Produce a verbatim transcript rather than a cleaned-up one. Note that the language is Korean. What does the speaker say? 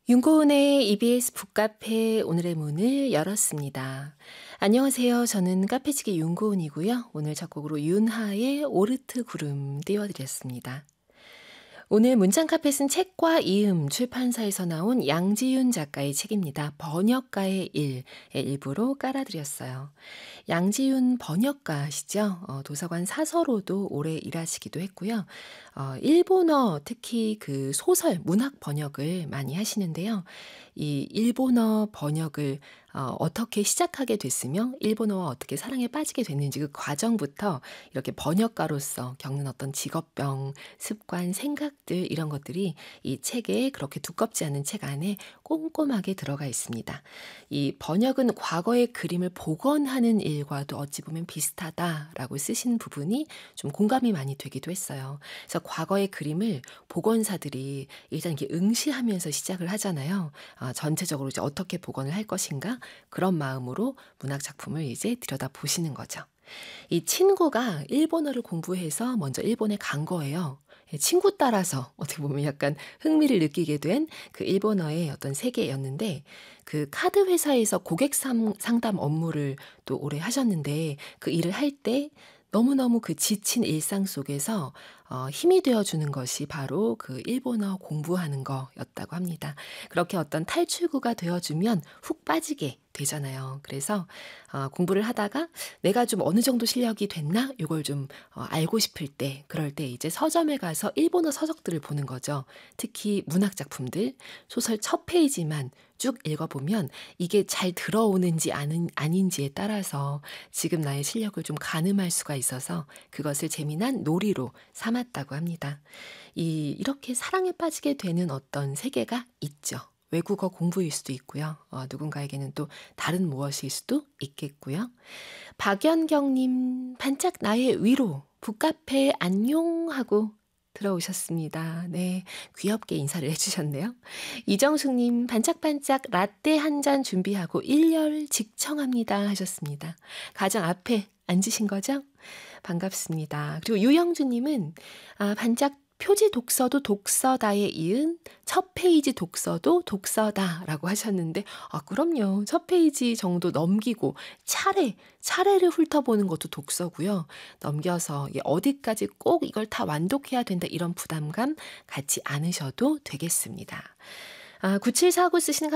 윤고은의 이비에스 북카페 오늘의 문을 열었습니다. 안녕하세요. 저는 카페치기 윤고은이고요. 오늘 첫 곡으로 윤하의 오르트 구름 띄워드렸습니다. 오늘 문장카페 쓴 책과 이음 출판사에서 나온 양지윤 작가의 책입니다. 번역가의 일의 일부로 깔아드렸어요. 양지윤 번역가시죠. 어, 도서관 사서로도 오래 일하시기도 했고요. 어, 일본어 특히 그 소설, 문학 번역을 많이 하시는데요. 이 일본어 번역을 어, 어떻게 시작하게 됐으며 일본어와 어떻게 사랑에 빠지게 됐는지 그 과정부터 이렇게 번역가로서 겪는 어떤 직업병, 습관, 생각들 이런 것들이 이 책에 그렇게 두껍지 않은 책 안에 꼼꼼하게 들어가 있습니다. 이 번역은 과거의 그림을 복원하는 일과도 어찌 보면 비슷하다라고 쓰신 부분이 좀 공감이 많이 되기도 했어요. 그래서 과거의 그림을 복원사들이 일단 이렇게 응시하면서 시작을 하잖아요. 아, 전체적으로 이제 어떻게 복원을 할 것인가 그런 마음으로 문학 작품을 이제 들여다 보시는 거죠. 이 친구가 일본어를 공부해서 먼저 일본에 간 거예요. 친구 따라서 어떻게 보면 약간 흥미를 느끼게 된 그 일본어의 어떤 세계였는데 그 카드 회사에서 고객 상담 업무를 또 오래 하셨는데 그 일을 할 때 너무너무 그 지친 일상 속에서 어, 힘이 되어주는 것이 바로 그 일본어 공부하는 거였다고 합니다. 그렇게 어떤 탈출구가 되어주면 훅 빠지게 되잖아요. 그래서 어, 공부를 하다가 내가 좀 어느 정도 실력이 됐나? 이걸 좀 어, 알고 싶을 때, 그럴 때 이제 서점에 가서 일본어 서적들을 보는 거죠. 특히 문학 작품들, 소설 첫 페이지만 쭉 읽어보면 이게 잘 들어오는지 아닌, 아닌지에 따라서 지금 나의 실력을 좀 가늠할 수가 있어서 그것을 재미난 놀이로 삼았다고 합니다. 이, 이렇게 사랑에 빠지게 되는 어떤 세계가 있죠. 외국어 공부일 수도 있고요. 어, 누군가에게는 또 다른 무엇일 수도 있겠고요. 박연경님, 반짝 나의 위로, 북카페 안녕하고 들어오셨습니다. 네, 귀엽게 인사를 해주셨네요. 이정숙님, 반짝반짝 라떼 한 잔 준비하고 일열 직청합니다 하셨습니다. 가장 앞에 앉으신 거죠? 반갑습니다. 그리고 유영주님은 아, 반짝 표지 독서도 독서다에 이은 첫 페이지 독서도 독서다라고 하셨는데 아 그럼요. 첫 페이지 정도 넘기고 차례, 차례를 훑어보는 것도 독서고요. 넘겨서 어디까지 꼭 이걸 다 완독해야 된다 이런 부담감 갖지 않으셔도 되겠습니다. 아, 구칠사구 쓰시는